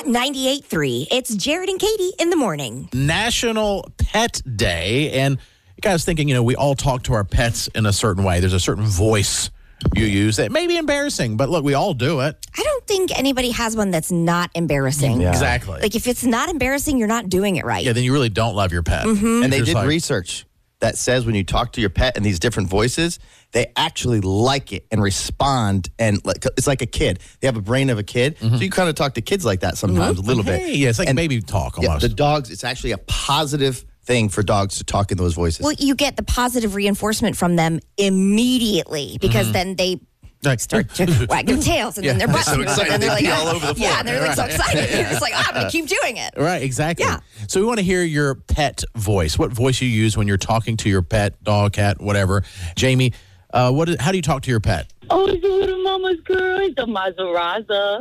98.3. It's Jared and Katie in the morning. National Pet Day. And you guys thinking, we all talk to our pets in a certain way. There's a certain voice you use that may be embarrassing, but look, we all do it. I don't think anybody has one that's not embarrassing. Yeah. Exactly. Like, if it's not embarrassing, you're not doing it right. Yeah, then you really don't love your pet. Mm-hmm. And they did research that says when you talk to your pet in these different voices, they actually like it and respond. And it's like a kid. They have a brain of a kid. So you kind of talk to kids like that sometimes a little bit. Yeah, it's like baby talk almost. Yeah, the dogs, it's actually a positive thing for dogs to talk in those voices. Well, you get the positive reinforcement from them immediately because then they start to wag their tails and then their butts so move, excited. and they're They like, pee all over the floor. yeah, and they're like so excited. It's like, I'm going to keep doing it. Right, exactly. Yeah. So we want to hear your pet voice. What voice you use when you're talking to your pet, dog, cat, whatever. Jamie, how do you talk to your pet? Oh, it's a little mama's girl. It's a Mazaraza.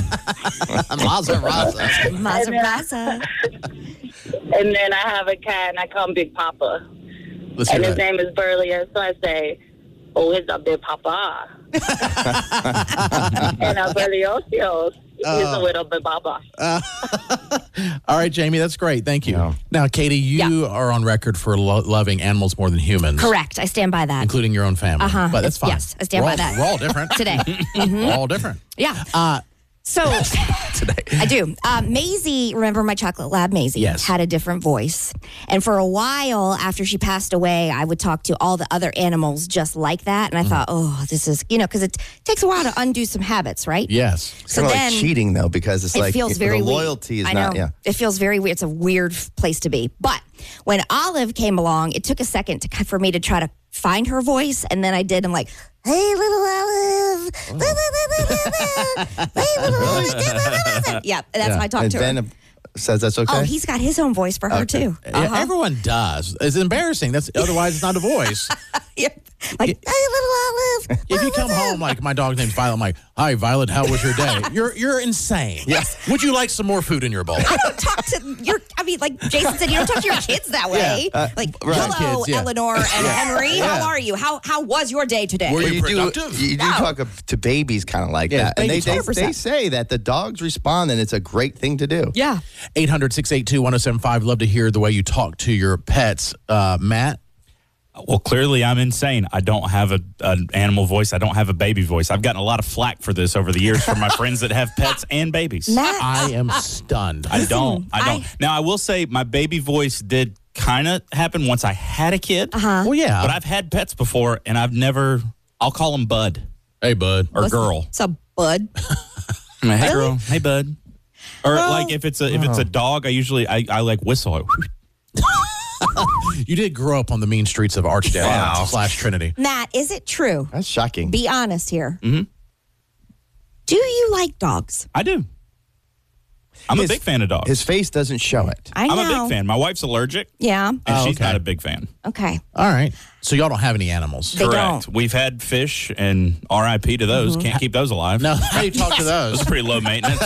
Mazaraza. And then I have a cat, and I call him Big Papa. Let's hear And his that. name is Burley, and so I say, oh, it's a Big Papa. And I'm Burley Osios. He's a little Big Papa. All right, Jamie, that's great. Thank you. Yeah. Now, Katie, you are on record for loving animals more than humans. Correct. I stand by that. Including your own family. But that's fine. Yes, I stand We're by all- that. We're all different. Today. We're all different. Yeah. So I do. Maisie, remember my chocolate lab, Maisie? Yes. Had a different voice. And for a while after she passed away, I would talk to all the other animals just like that. And I thought, oh, this is, because it takes a while to undo some habits, right? Yes. It's kind of like cheating, though, because it's it like feels very the weird. loyalty is I know. not, yeah. It feels very weird. It's a weird place to be. But when Olive came along, it took a second for me to try to find her voice. And then I did. I'm like, hey, little Olive. Hey, little Olive. Yeah, that's how I talked to her. Ben says that's okay? Oh, he's got his own voice for her, too. Yeah, everyone does. It's embarrassing. Otherwise, it's not a voice. Yeah. Like, hey, little Olive. If you come home, like my dog's name's Violet, I'm like, hi, Violet, how was your day? You're insane. Yes. Would you like some more food in your bowl? I don't talk to like Jason said, you don't talk to your kids that way. Hello, Kids, yeah. Eleanor and Henry. How are you? How was your day today? Were Well, you you do productive? talk to babies kind of like that. And they 100%. say that the dogs respond, and it's a great thing to do. Yeah. 800-682-1075. Love to hear the way you talk to your pets. Matt? Well, clearly I'm insane. I don't have an animal voice. I don't have a baby voice. I've gotten a lot of flack for this over the years from my friends that have pets and babies. Matt, I am stunned. I don't. Now, I will say my baby voice did kind of happen once I had a kid. Well, yeah. But I've had pets before, and I'll call them Bud Hey, bud. or girl. What's up, bud? Hey, girl. Hey, Bud. Or like if it's a dog, I like whistle. You did grow up on the mean streets of Archdale / Trinity. Matt, is it true? That's shocking. Be honest here. Mm-hmm. Do you like dogs? I do. I'm a big fan of dogs. His face doesn't show it. I know. I'm a big fan. My wife's allergic, Yeah. and she's okay. not a big fan. Okay. All right. So y'all don't have any animals? They Correct. don't. We've had fish, and RIP to those. Can't keep those alive. No. How do you talk to Those those? are pretty low maintenance.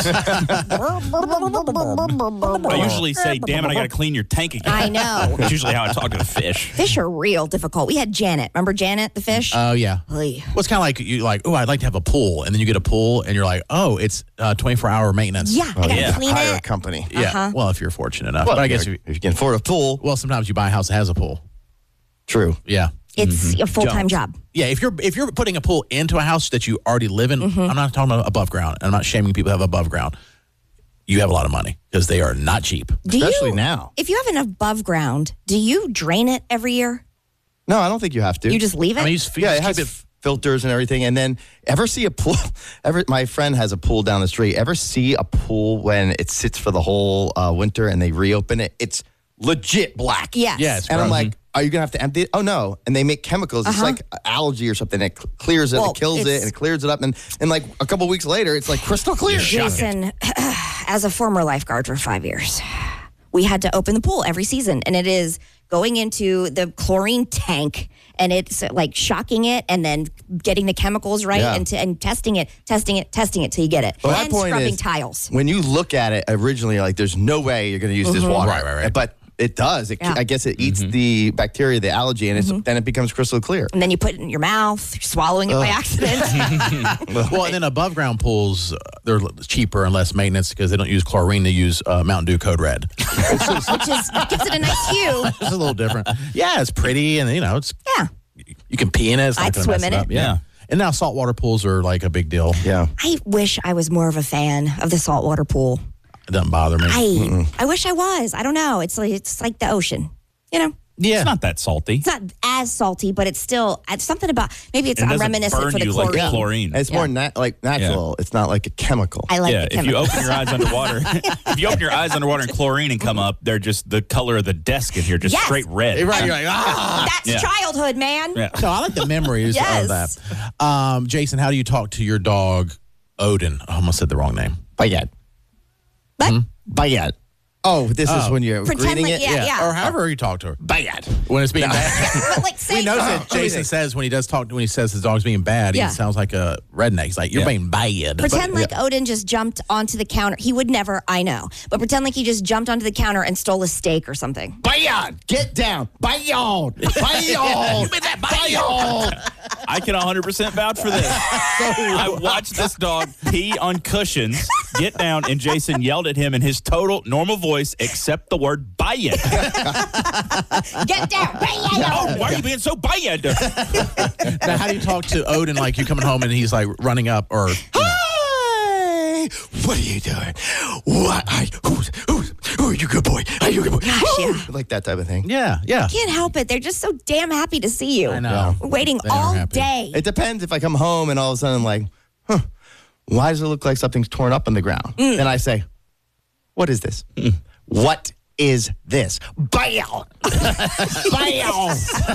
I usually say, damn it, I got to clean your tank again. I know. That's usually how I talk to the fish. Fish are real difficult. We had Janet. Remember Janet, the fish? Oh, yeah. Oy. Well, it's kind of like you oh, I'd like to have a pool, and then you get a pool, and you're like, oh, it's 24-hour maintenance. Yeah, I gotta clean Hire a it. company. Yeah. Well, if you're fortunate enough. Well, but I guess if you can afford a pool, well, sometimes you buy a house that has a pool. true. Yeah. It's a full-time job. Yeah, if you're putting a pool into a house that you already live in, I'm not talking about above ground. I'm not shaming people who have above ground. You have a lot of money because they are not cheap. Especially now. If you have an above ground, do you drain it every year? No, I don't think you have to. You just leave it? I mean, you just Yeah, it keep has filters and everything. And then ever see a pool? My friend has a pool down the street. Ever see a pool when it sits for the whole winter and they reopen it? It's legit black. Yes. Yeah, it's And I'm gross. like, are you going to have to empty it? Oh, no. And they make chemicals. It's like algae or something. It clears it, Well, it kills it, it's- and it clears it up. And like a couple weeks later, it's like crystal clear. Jason, as a former lifeguard for 5 years, we had to open the pool every season, and it is going into the chlorine tank, and it's like shocking it, and then getting the chemicals right, Yeah. and testing it till you get it, Well, my and point scrubbing is, tiles. When you look at it originally, like there's no way you're going to use this water. Right. But It does. Yeah. I guess it eats the bacteria, the algae, and then it becomes crystal clear. And then you put it in your mouth, you're swallowing it by accident. Well, and then above ground pools, they're cheaper and less maintenance because they don't use chlorine. They use Mountain Dew Code Red. Which gives it a nice hue. It's a little different. Yeah, it's pretty, and it's Yeah. you can pee in it. It's not I'd gonna swim mess in it it. up. Yeah. And now saltwater pools are like a big deal. Yeah. I wish I was more of a fan of the saltwater pool. It doesn't bother me. I wish I was. I don't know. It's like the ocean. Yeah. It's not that salty. It's not as salty, but it's still something about maybe it's It doesn't reminiscent burn for the you chlorine. like chlorine. It's more natural. It's not like a chemical. I like Yeah, the if you chemicals. open your eyes underwater, if you open your eyes underwater and chlorine and come up, they're just the color of the desk in here, just Yes. straight red. Right, you're like, That's Yeah. childhood, man. Yeah. No, I like the memories Yes. of that. Jason, how do you talk to your dog, Odin? I almost said the wrong name. Bayad. But Bayad. Oh, this is when you're Pretend greeting like- it? yeah. Or however you talk to her. Bayad. When it's being bad. but like say We know that Jason says when he says his dog's being bad, Yeah. he sounds like a redneck. He's like, you're being bad. pretend But- like Odin just jumped onto the counter. He would never, I know. But pretend like he just jumped onto the counter and stole a steak or something. Bayad. Get down. Bayad. Bayad. Bayad. I can 100% vouch for this. I watched this dog pee on cushions, get down, and Jason yelled at him in his total normal voice, except the word "bayad." Get down. Oh, why are you being so bayad? Now, how do you talk to Odin like you're coming home and he's like running up or Hey, what are you doing? What? Who are you, good boy? Are you good boy? Gosh, yeah. Like that type of thing. yeah. Can't help it. They're just so damn happy to see you. I know. We're waiting They are all happy. day. It depends if I come home and all of a sudden I'm like, why does it look like something's torn up on the ground? And I say, what is this? What is this? Bail! Bail!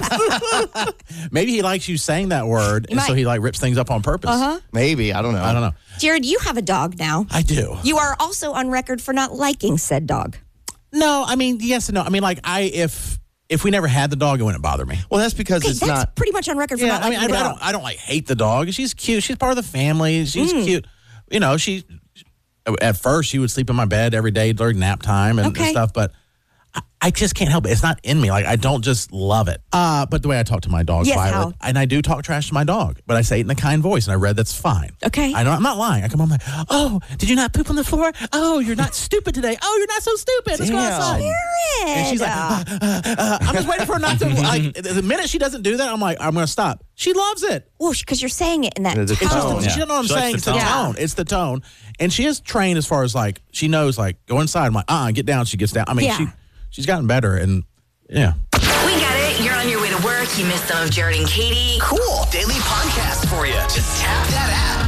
Maybe he likes you saying that word and so might. he like rips things up on purpose. Maybe. I don't know. I don't know. Jared, you have a dog now. I do. You are also on record for not liking said dog. No, I mean, yes and no. I mean, like if we never had the dog, it wouldn't bother me. Well, that's because Okay, it's that's not. pretty much on record for Yeah, not I mean, liking I the dog. don't like hate the dog. She's cute. She's part of the family. She's cute. She at first she would sleep in my bed every day during nap time and Okay. stuff, but I just can't help it. It's not in me. Like I don't just love it. But the way I talk to my dog, Yes, Violet, how? and I do talk trash to my dog, but I say it in a kind voice, and I read that's fine. Okay. I know I'm not lying. I come home like, oh, did you not poop on the floor? Oh, you're not stupid today. Oh, you're not so stupid. Let's go Damn. outside. And she's like, I'm just waiting for her not to. Like, the minute she doesn't do that, I'm like, I'm going to stop. She loves it. well, because you're saying it in that It's tone. just She Yeah. doesn't know what I'm She likes saying. the It's the tone. tone. It's the tone. And she is trained as far as like, she knows, like, go inside. I'm like, get down. She gets down. I mean, Yeah. she's gotten better. And yeah. We get it. You're on your way to work. You missed some of Jared and Katie. Cool. Daily podcast for you. Just tap that app.